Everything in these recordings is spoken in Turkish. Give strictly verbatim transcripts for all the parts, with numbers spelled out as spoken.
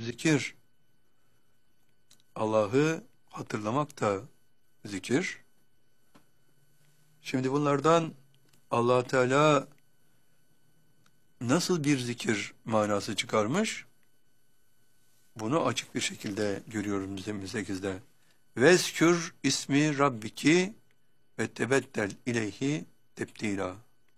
zikir. Allah'ı hatırlamak da zikir. Şimdi bunlardan Allah Teala nasıl bir zikir manası çıkarmış? Bunu açık bir şekilde görüyoruz yirmi sekizde. Vezkür ismi rabbiki ve tebeddel ileyhi tebdila.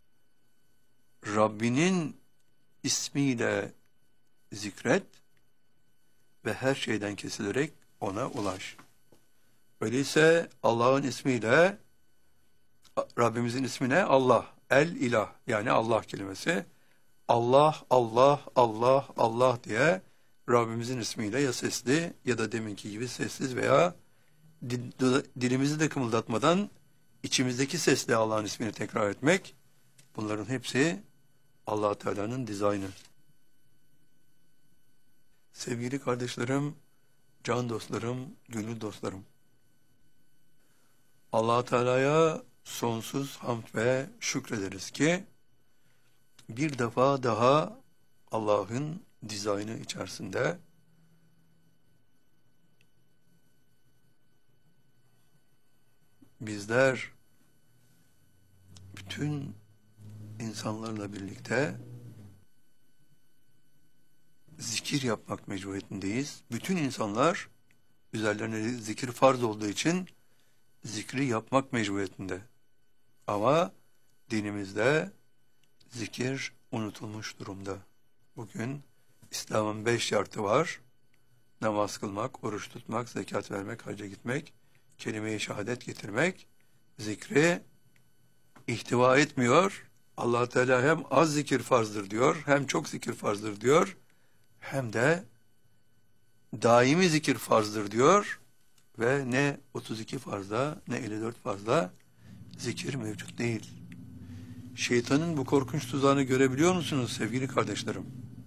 Rabbinin ismiyle zikret ve her şeyden kesilerek ona ulaş. Öyleyse Allah'ın ismiyle, Rabbimizin ismi ne? Allah. El ilah, yani Allah kelimesi. Allah, Allah, Allah, Allah diye Rabbimizin ismiyle ya sesli ya da deminki gibi sessiz veya dilimizi de kımıldatmadan içimizdeki sesle Allah'ın ismini tekrar etmek, bunların hepsi Allah Teala'nın dizaynı. Sevgili kardeşlerim, can dostlarım, gönül dostlarım, Allah Teala'ya sonsuz hamd ve şükrederiz ki bir defa daha Allah'ın dizaynı içerisinde bizler bütün insanlarla birlikte zikir yapmak mecburiyetindeyiz. Bütün insanlar üzerlerine zikir farz olduğu için zikri yapmak mecburiyetinde. Ama dinimizde zikir unutulmuş durumda. Bugün İslam'ın beş şartı var. Namaz kılmak, oruç tutmak, zekat vermek, hacca gitmek, kelime-i şehadet getirmek. Zikri ihtiva etmiyor. Allah Teala hem az zikir farzdır diyor, hem çok zikir farzdır diyor, hem de daimi zikir farzdır diyor ve ne otuz iki farzda ne elli dört farzda zikir mevcut değil. Şeytanın bu korkunç tuzağını görebiliyor musunuz sevgili kardeşlerim?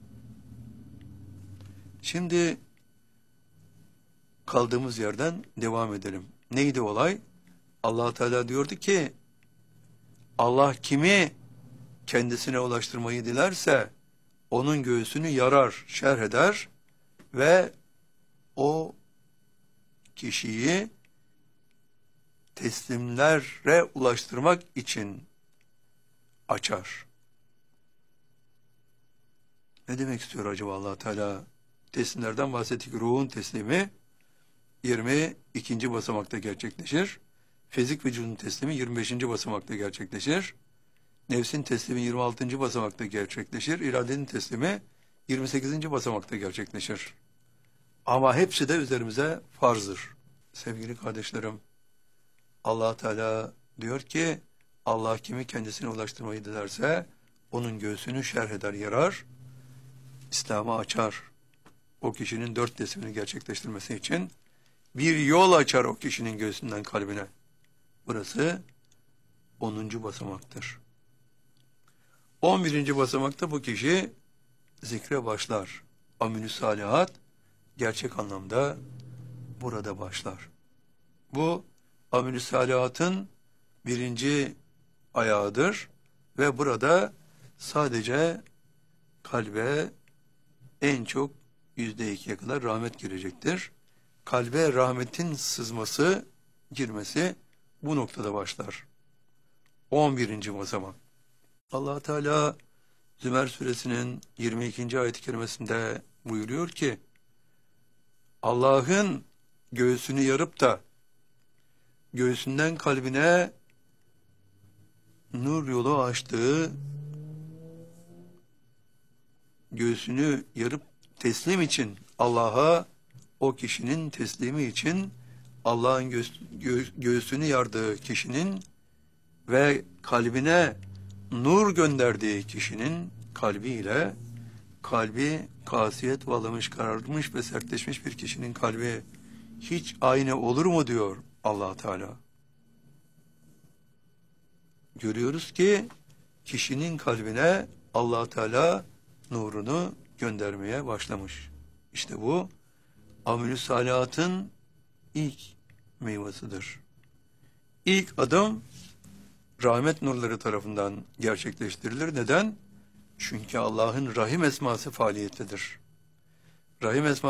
Şimdi kaldığımız yerden devam edelim. Neydi olay? Allah Teala diyordu ki, Allah kimi kendisine ulaştırmayı dilerse onun göğsünü yarar, şerh eder ve o kişiyi teslimlere ulaştırmak için açar. Ne demek istiyor acaba Allah Teala? Teslimlerden bahsettik. Ruhun teslimi yirmi ikinci basamakta gerçekleşir. Fizik vücudun teslimi yirmi beşinci basamakta gerçekleşir. Nefsin teslimi yirmi altıncı basamakta gerçekleşir. İradenin teslimi yirmi sekizinci basamakta gerçekleşir. Ama hepsi de üzerimize farzdır. Sevgili kardeşlerim, Allah Teala diyor ki, Allah kimi kendisine ulaştırmayı dilerse onun göğsünü şerh eder, yarar, İslam'ı açar. O kişinin dört teslimini gerçekleştirmesi için bir yol açar o kişinin göğsünden kalbine. Burası onuncu basamaktır. on birinci basamakta bu kişi zikre başlar. Amelü salihat gerçek anlamda burada başlar. Bu amelü salihatın birinci ayağıdır ve burada sadece kalbe en çok yüzde ikiye kadar rahmet girecektir. Kalbe rahmetin sızması, girmesi bu noktada başlar. on birinci basamak. Allah Teala Zümer suresinin yirmi ikinci ayet-i kerimesinde buyuruyor ki, Allah'ın göğsünü yarıp da göğsünden kalbine nur yolu açtığı, göğsünü yarıp teslim için Allah'a, o kişinin teslimi için Allah'ın gö gö göğsünü yardığı kişinin ve kalbine nur gönderdiği kişinin kalbiyle, kalbi kasiyet bağlamış, kararmış ve sertleşmiş bir kişinin kalbi hiç aynı olur mu diyor Allah Teala. Görüyoruz ki kişinin kalbine Allah Teala nurunu göndermeye başlamış. İşte bu amelü salihatın ilk meyvasıdır. İlk adım rahmet nurları tarafından gerçekleştirilir. Neden? Çünkü Allah'ın Rahim esması faaliyettedir. Rahim esması